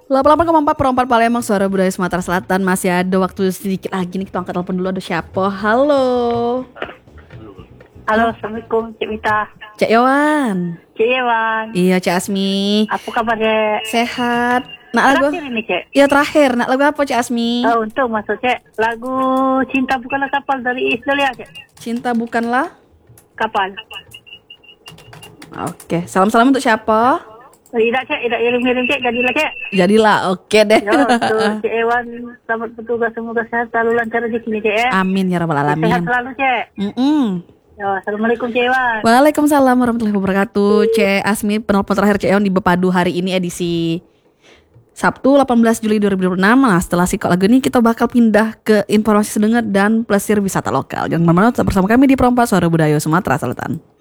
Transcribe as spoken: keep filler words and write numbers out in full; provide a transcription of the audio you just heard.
delapan puluh delapan koma empat perempat Palembang, suara budaya Sumatera Selatan. Masih ada waktu sedikit lagi nih, kita angkat telepon dulu. Ada siapa? Halo. Halo, Assalamualaikum Cik Mita. Cek Yowan. Cik Yewan. Iya, Cik Asmi. Apa kabar, Cik? Sehat. Nak lagu? Terakhir ini, Cik. Iya, terakhir. Nak lagu apa, Cik Asmi? Oh, untung masuk, Cik. Lagu Cinta Bukanlah Kapal dari Isdalia, Cik. Cinta bukanlah Kapal. Oke, salam-salam untuk siapa? Tidak, Cik. Tidak kirim-kirim, Cik. Jadilah, Cik. Jadilah, oke deh. Ya, untuk Cik Yewan. Selamat bertugas. Semoga sehat selalu lancar rezeki nih, Cik, ya. Amin ya rabbal Sehat alamin. selalu, Cik. Mm-mm. Ya, Assalamualaikum, Cik Yewan. Waalaikumsalam warahmatullahi wabarakatuh. Cik Asmi, penelpon terakhir Cik Yowan di Bepadu hari ini edisi Sabtu delapan belas Juli dua ribu dua puluh enam. Nah, setelah sikok lagu ini kita bakal pindah ke informasi sedengar dan plesir wisata lokal. Jangan kemana-mana, tetap bersama kami di Perompak Suara Budaya Sumatera Selatan.